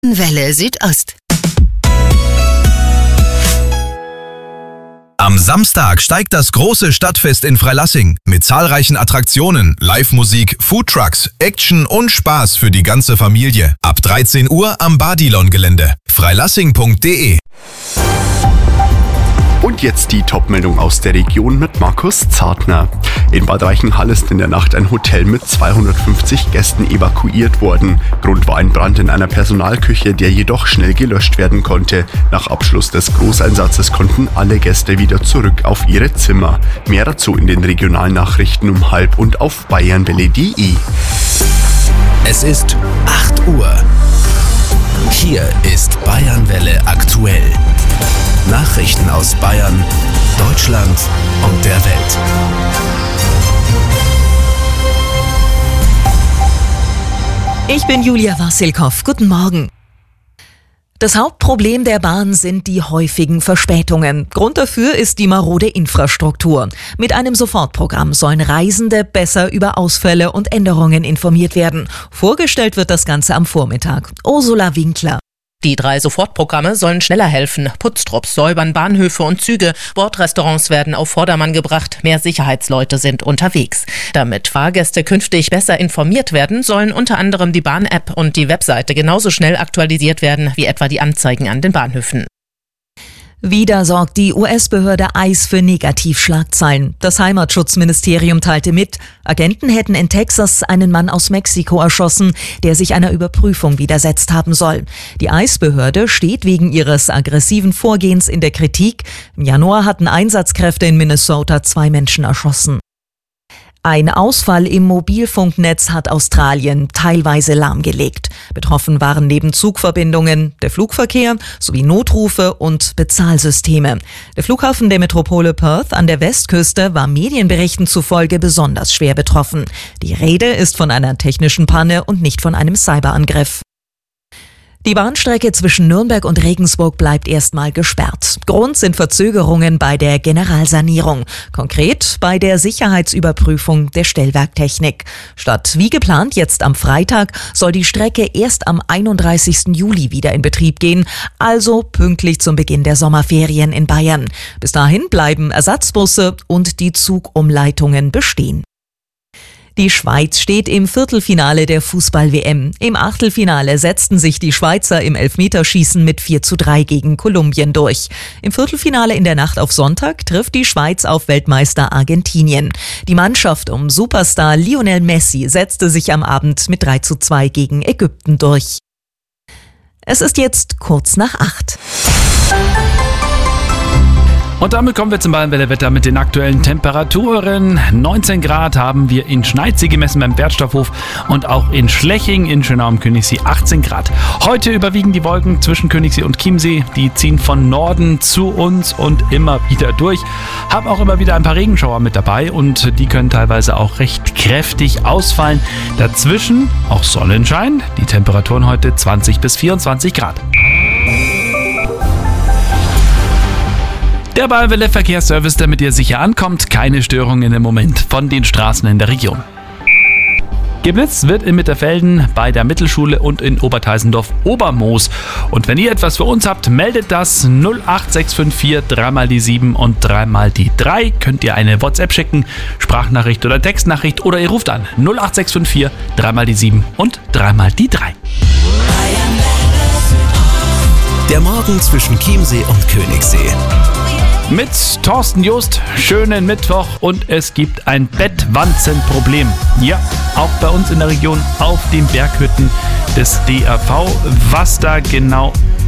Welle Südost. Am Samstag steigt das große Stadtfest in Freilassing mit zahlreichen Attraktionen, Live-Musik, Foodtrucks, Action und Spaß für die ganze Familie. Ab 13 Uhr am Badilon-Gelände. freilassing.de. Und jetzt die Top-Meldung aus der Region mit Markus Zartner. In Bad Reichenhall ist in der Nacht ein Hotel mit 250 Gästen evakuiert worden. Grund war ein Brand in einer Personalküche, der jedoch schnell gelöscht werden konnte. Nach Abschluss des Großeinsatzes konnten alle Gäste wieder zurück auf ihre Zimmer. Mehr dazu in den Regionalnachrichten um 12:30 und auf bayernwelle.de. Es ist 8 Uhr. Hier ist Bayernwelle aktuell. Nachrichten aus Bayern, Deutschland und der Welt. Ich bin Julia Wassilkow. Guten Morgen. Das Hauptproblem der Bahn sind die häufigen Verspätungen. Grund dafür ist die marode Infrastruktur. Mit einem Sofortprogramm sollen Reisende besser über Ausfälle und Änderungen informiert werden. Vorgestellt wird das Ganze am Vormittag. Ursula Winkler. Die 3 Sofortprogramme sollen schneller helfen. Putztrupps säubern Bahnhöfe und Züge, Bordrestaurants werden auf Vordermann gebracht, mehr Sicherheitsleute sind unterwegs. Damit Fahrgäste künftig besser informiert werden, sollen unter anderem die Bahn-App und die Webseite genauso schnell aktualisiert werden wie etwa die Anzeigen an den Bahnhöfen. Wieder sorgt die US-Behörde ICE für Negativschlagzeilen. Das Heimatschutzministerium teilte mit, Agenten hätten in Texas einen Mann aus Mexiko erschossen, der sich einer Überprüfung widersetzt haben soll. Die ICE-Behörde steht wegen ihres aggressiven Vorgehens in der Kritik. Im Januar hatten Einsatzkräfte in Minnesota 2 Menschen erschossen. Ein Ausfall im Mobilfunknetz hat Australien teilweise lahmgelegt. Betroffen waren neben Zugverbindungen der Flugverkehr sowie Notrufe und Bezahlsysteme. Der Flughafen der Metropole Perth an der Westküste war Medienberichten zufolge besonders schwer betroffen. Die Rede ist von einer technischen Panne und nicht von einem Cyberangriff. Die Bahnstrecke zwischen Nürnberg und Regensburg bleibt erstmal gesperrt. Grund sind Verzögerungen bei der Generalsanierung. Konkret bei der Sicherheitsüberprüfung der Stellwerktechnik. Statt wie geplant jetzt am Freitag soll die Strecke erst am 31. Juli wieder in Betrieb gehen, also pünktlich zum Beginn der Sommerferien in Bayern. Bis dahin bleiben Ersatzbusse und die Zugumleitungen bestehen. Die Schweiz steht im Viertelfinale der Fußball-WM. Im Achtelfinale setzten sich die Schweizer im Elfmeterschießen mit 4:3 gegen Kolumbien durch. Im Viertelfinale in der Nacht auf Sonntag trifft die Schweiz auf Weltmeister Argentinien. Die Mannschaft um Superstar Lionel Messi setzte sich am Abend mit 3:2 gegen Ägypten durch. Es ist jetzt kurz nach 8. Und damit kommen wir zum Bayernwelle-Wetter mit den aktuellen Temperaturen. 19 Grad haben wir in Schneidsee gemessen beim Bergstoffhof und auch in Schleching in Schönau am Königssee 18 Grad. Heute überwiegen die Wolken zwischen Königssee und Chiemsee. Die ziehen von Norden zu uns und immer wieder durch. Haben auch immer wieder ein paar Regenschauer mit dabei und die können teilweise auch recht kräftig ausfallen. Dazwischen auch Sonnenschein. Die Temperaturen heute 20 bis 24 Grad. Der Bayernwelle Verkehrsservice, damit ihr sicher ankommt. Keine Störungen im Moment von den Straßen in der Region. Geblitzt wird in Mitterfelden, bei der Mittelschule und in Oberteisendorf-Obermoos. Und wenn ihr etwas für uns habt, meldet das 08654 3 die 7 und 3 die 3. Könnt ihr eine WhatsApp schicken, Sprachnachricht oder Textnachricht oder ihr ruft an 08654 3 die 7 und 3 die 3. Der Morgen zwischen Chiemsee und Königssee. Mit Thorsten Just, schönen Mittwoch und es gibt ein Bettwanzenproblem. Ja, auch bei uns in der Region auf den Berghütten des DRV. Was da genau